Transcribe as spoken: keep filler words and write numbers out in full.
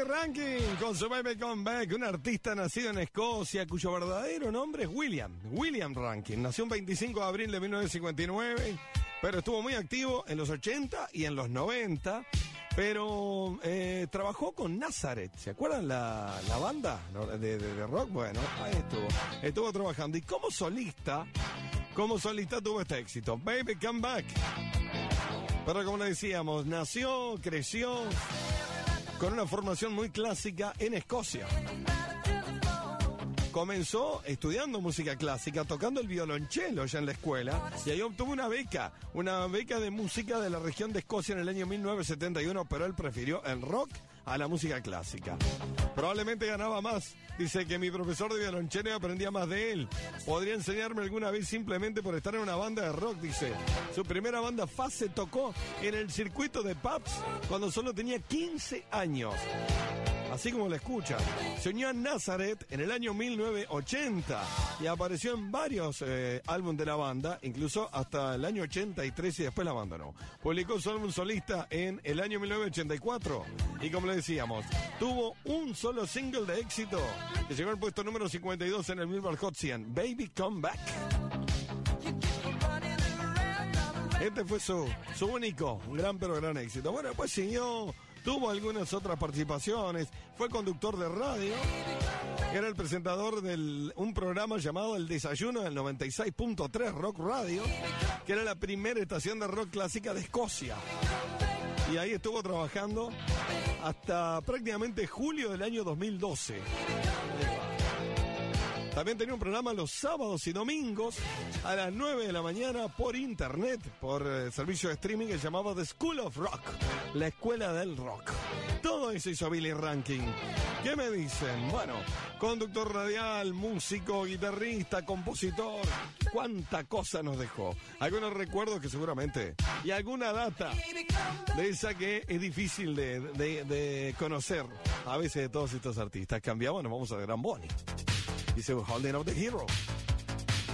Ranking con su Baby Come Back, un artista nacido en Escocia cuyo verdadero nombre es William, William Ranking. Nació un veinticinco de abril de mil novecientos cincuenta y nueve, pero estuvo muy activo en los ochenta y en los noventa. Pero eh, trabajó con Nazareth, ¿se acuerdan la, la banda de, de, de rock? Bueno, ahí estuvo, estuvo trabajando. Y como solista, como solista tuvo este éxito, Baby Come Back. Pero como le decíamos, nació, creció con una formación muy clásica en Escocia. Comenzó estudiando música clásica, tocando el violonchelo ya en la escuela, y ahí obtuvo una beca, una beca de música de la región de Escocia en el año mil novecientos setenta y uno, pero él prefirió el rock a la música clásica. Probablemente ganaba más. Dice que mi profesor de violonchelo aprendía más de él. Podría enseñarme alguna vez simplemente por estar en una banda de rock, dice. Su primera banda Fase tocó en el circuito de pubs cuando solo tenía quince años. Así como la escucha. Se unió a Nazareth en el año mil novecientos ochenta y apareció en varios eh, álbumes de la banda, incluso hasta el año ochenta y tres, y después la abandonó. Publicó su álbum solista en el año mil novecientos ochenta y cuatro y, como le decíamos, tuvo un solo single de éxito que llegó al puesto número cincuenta y dos en el Billboard Hot cien, Baby Come Back. Este fue su, su único, un gran pero gran éxito. Bueno, después siguió, tuvo algunas otras participaciones, fue conductor de radio, era el presentador de un programa llamado El Desayuno del noventa y seis punto tres Rock Radio, que era la primera estación de rock clásica de Escocia. Y ahí estuvo trabajando hasta prácticamente julio del año dos mil doce. También tenía un programa los sábados y domingos a las nueve de la mañana por internet, por eh, servicio de streaming que se llamaba The School of Rock, la escuela del rock. Todo eso hizo Billy Rankin. ¿Qué me dicen? Bueno, conductor radial, músico, guitarrista, compositor. Cuánta cosa nos dejó. Algunos recuerdos que seguramente, y alguna data de esa que es difícil de, de, de conocer a veces de todos estos artistas. Cambiamos, nos vamos a Gran Bonnie. Dice Holding Up the Hero.